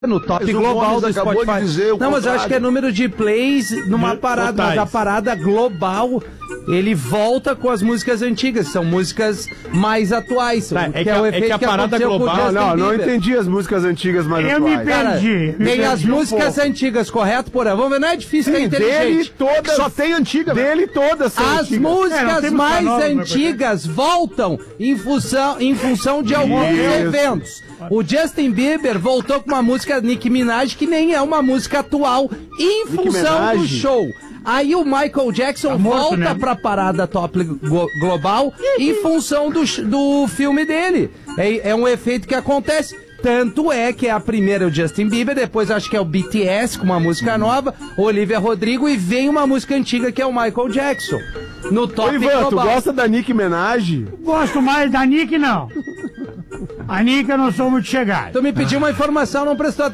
no top global do Spotify. Não, mas eu acho que é número de plays numa parada, mas a parada global, ele volta com as músicas antigas, são músicas mais atuais. Tá, é que a parada global... Não entendi as músicas antigas mais atuais. Eu me perdi. Tem as músicas antigas, correto, Porã? Vamos ver, não é difícil, é inteligente. Dele todas, só tem antiga. Dele todas são as antigas. músicas mais antigas voltam em função de alguns eventos. O Justin Bieber voltou com uma música Nicki Minaj, que nem é uma música atual, em função do show. Aí o Michael Jackson volta pra parada top global em função do filme dele. É um efeito que acontece. Tanto é que a primeira é o Justin Bieber, depois acho que é o BTS com uma música nova, Olivia Rodrigo, e vem uma música antiga que é o Michael Jackson. No top global. Tu gosta da Nicki Minaj? Gosto mais da Nicki, não. A Nicki eu não sou muito chegado. Tu me pediu uma informação, não prestou atenção.